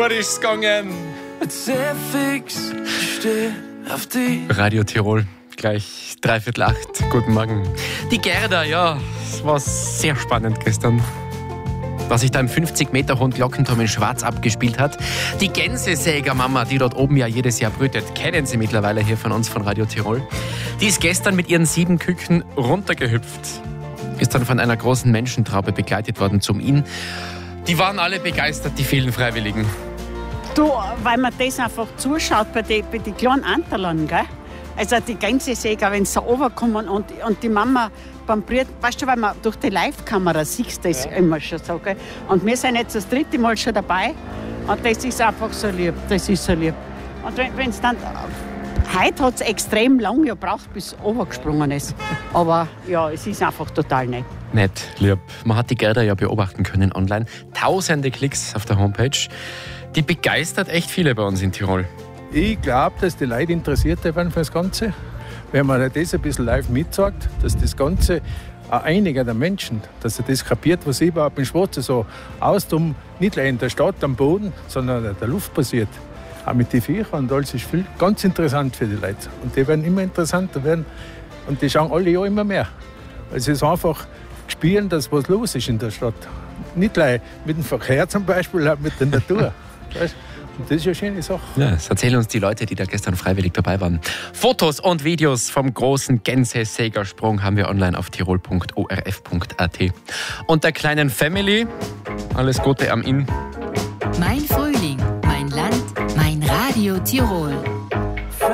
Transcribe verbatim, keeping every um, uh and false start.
gut ist es gegangen. Sehr fix, steh auf die. Radio Tirol, gleich dreiviertel acht. Guten Morgen. Die Gerda, ja, es war sehr spannend gestern, was sich da im fünfzig Meter hohen Glockenturm in Schwarz abgespielt hat. Die Gänsesägermama, die dort oben ja jedes Jahr brütet, kennen Sie mittlerweile hier von uns von Radio Tirol. Die ist gestern mit ihren sieben Küken runtergehüpft. Ist dann von einer großen Menschentraube begleitet worden zum Inn. Die waren alle begeistert, die vielen Freiwilligen. Du, weil man das einfach zuschaut bei den bei die kleinen Anterlern, gell? Also die Gänsesäger, wenn sie da runterkommen und, und die Mama beim Brüten, weißt du, weil man durch die Live-Kamera siehst das ja immer schon so, gell? Und wir sind jetzt das dritte Mal schon dabei und das ist einfach so lieb, das ist so lieb. Und wenn es dann, heute hat es extrem lang gebraucht, bis es runtergesprungen ist, aber ja, es ist einfach total nett. Nett, lieb. Man hat die Gerda ja beobachten können online. Tausende Klicks auf der Homepage. Die begeistert echt viele bei uns in Tirol. Ich glaube, dass die Leute interessiert werden für das Ganze. Wenn man das ein bisschen live mitsagt, dass das Ganze auch einiger der Menschen, dass er das kapiert, was überhaupt in Schwarzen so austoben, nicht in der Stadt am Boden, sondern in der Luft passiert. Auch mit den Viechern und alles ist viel, ganz interessant für die Leute. Und die werden immer interessanter werden und die schauen alle Jahre immer mehr. Es ist einfach spüren, dass was los ist in der Stadt. Nicht gleich mit dem Verkehr zum Beispiel, auch mit der Natur. Weißt? Und das ist eine schöne Sache. Ja, das erzählen uns die Leute, die da gestern freiwillig dabei waren. Fotos und Videos vom großen Gänsesägersprung haben wir online auf tirol punkt o r f punkt a t. Und der kleinen Family, alles Gute am Inn. Mein Frühling, mein Land, mein Radio Tirol.